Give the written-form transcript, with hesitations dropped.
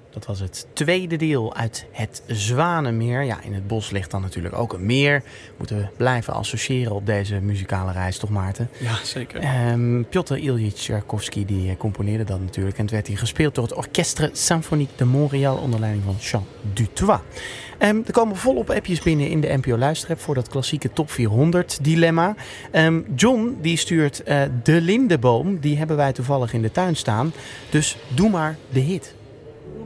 Dat was het tweede deel uit het Zwanenmeer. Ja, in het bos ligt dan natuurlijk ook een meer. Moeten we blijven associëren op deze muzikale reis, toch Maarten? Ja, zeker. Piotr Ilyich Tchaikovsky die componeerde dat natuurlijk. En het werd hier gespeeld door het Orchestre Symphonique de Montréal onder leiding van Jean Duthoit. Er komen volop appjes binnen in de NPO Luisterapp voor dat klassieke top 400 dilemma. John die stuurt De Lindeboom. Die hebben wij toevallig in de tuin staan. Dus doe maar de hit.